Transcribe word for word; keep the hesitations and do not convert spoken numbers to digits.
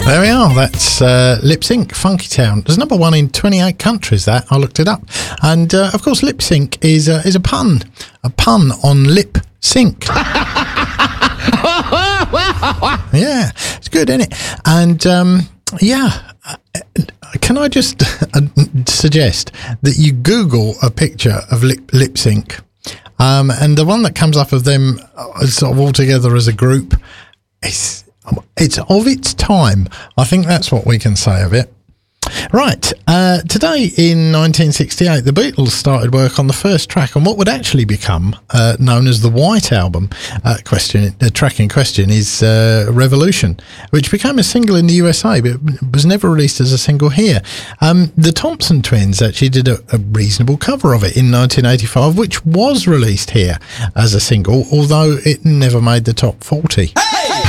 There we are. That's uh, Lip Sync, Funky Town. There's number one in twenty-eight countries. That I looked it up, and uh, of course, lip sync is a, is a pun, a pun on lip sync. Yeah, it's good, isn't it? And um, yeah, can I just suggest that you Google a picture of lip lip sync, um, and the one that comes up of them sort of all together as a group is. It's of its time. I think that's what we can say of it. Right. Uh, today in nineteen sixty-eight, the Beatles started work on the first track on what would actually become uh, known as the White Album. Uh, question, the track in question is uh, Revolution, which became a single in the U S A, but was never released as a single here. Um, the Thompson Twins actually did a, a reasonable cover of it in nineteen eighty-five, which was released here as a single, although it never made the top forty. Hey!